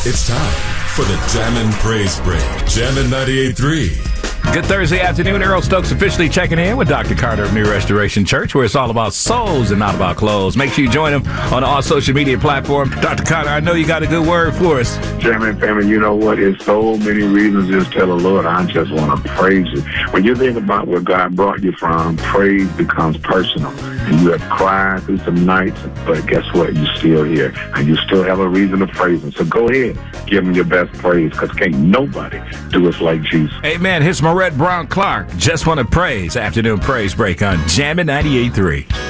It's time for the Jammin' Praise Break. Jammin' 98.3. Good Thursday afternoon. Errol Stokes officially checking in with Dr. Carter of New Restoration Church, where it's all about souls and not about clothes. Make sure you join him on all social media platforms. Dr. Carter, I know you got a good word for us. Jammin' family, you know what? There's so many reasons to just tell the Lord, I just want to praise you. When you think about where God brought you from, praise becomes personal. And you have cried through some nights, but guess what? You're still here. And you still have a reason to praise him. So go ahead, give him your best praise, because can't nobody do us like Jesus. Amen. Here's Marette Brown Clark. Just want to praise. Afternoon Praise Break on Jammin' 98.3.